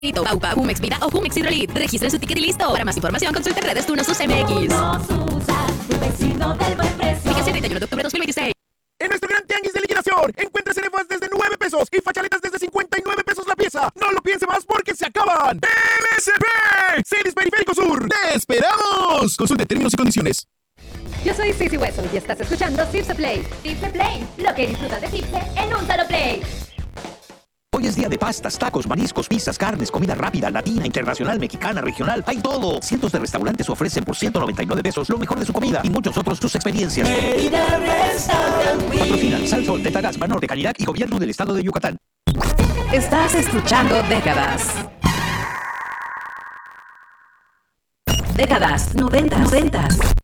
Baupa, Jumex Vida o Jumex Hidrolit. Registra su ticket y listo. Para más información, consulta en redes Tunosus MX. Tu vecino del buen precio. Vigencia 31 de octubre de 2026. En nuestro gran tianguis de liquidación, encuentra cenefas desde 9 pesos y fachaletas desde 59 pesos la pieza. No lo piense más porque se acaban. MSP, Celis Periférico Sur. ¡Te esperamos! Consulte términos y condiciones. Yo soy Sissy Wesson y estás escuchando Cipse Play. Cipse Play, lo que disfrutas de Cipse en un solo play. Hoy es día de pastas, tacos, mariscos, pizzas, carnes, comida rápida, latina, internacional, mexicana, regional. ¡Hay todo! Cientos de restaurantes ofrecen por 199 pesos lo mejor de su comida y muchos otros sus experiencias. Patrocinan Salsol, Tetagas, Banorte, Canirac y Gobierno del Estado de Yucatán. Estás escuchando Décadas. Décadas, noventas.